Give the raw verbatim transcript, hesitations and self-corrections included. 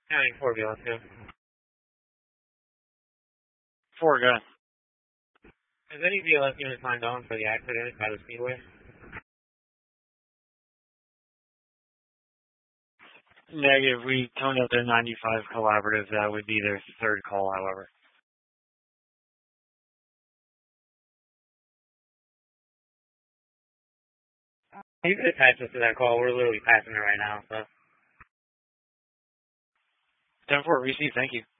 County four, be on two. Four, go ahead. Has any B L S unit signed on for the accident by the Speedway? Negative. We toned up their ninety-five collaborative. That would be their third call, however. You can attach us to that call. We're literally passing it right now, so. ten four, receive. Thank you.